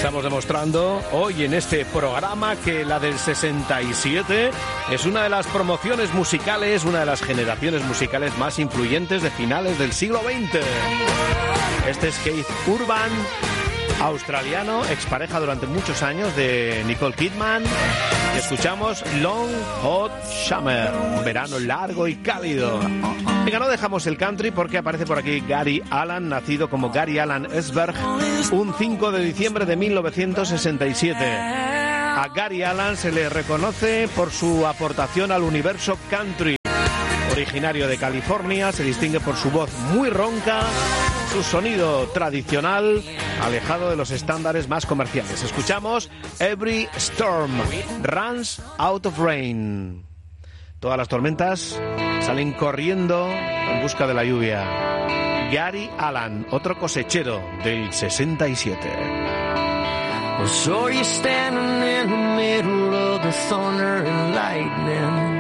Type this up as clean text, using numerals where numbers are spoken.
Estamos demostrando hoy en este programa que la del 67 es una de las promociones musicales, una de las generaciones musicales más influyentes de finales del siglo XX. Este es Keith Urban, australiano, expareja durante muchos años de Nicole Kidman. Y escuchamos Long Hot Summer, un verano largo y cálido. Venga, no dejamos el country porque aparece por aquí Gary Allan, nacido como Gary Allan Esberg, un 5 de diciembre de 1967. A Gary Allan se le reconoce por su aportación al universo country. Originario de California, se distingue por su voz muy ronca, su sonido tradicional, alejado de los estándares más comerciales. Escuchamos Every Storm Runs Out of Rain. Todas las tormentas salen corriendo en busca de la lluvia. Gary Allan, otro cosechero del 67. Well, so you're standing in the middle of the thunder and lightning.